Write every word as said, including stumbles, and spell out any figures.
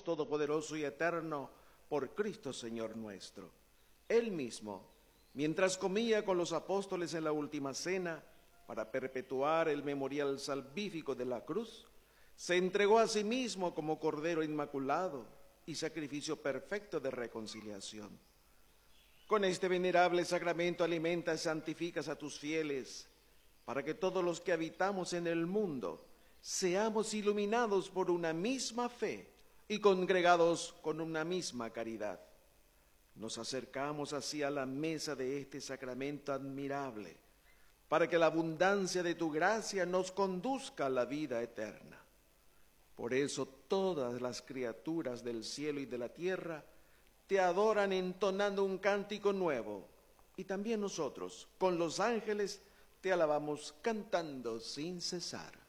todopoderoso y eterno, por Cristo Señor nuestro. Él mismo, mientras comía con los apóstoles en la última cena, para perpetuar el memorial salvífico de la cruz, se entregó a sí mismo como Cordero Inmaculado y sacrificio perfecto de reconciliación. Con este venerable sacramento alimentas y santificas a tus fieles, para que todos los que habitamos en el mundo seamos iluminados por una misma fe y congregados con una misma caridad. Nos acercamos así a la mesa de este sacramento admirable, para que la abundancia de tu gracia nos conduzca a la vida eterna. Por eso todas las criaturas del cielo y de la tierra te adoran entonando un cántico nuevo, y también nosotros, con los ángeles, te alabamos cantando sin cesar.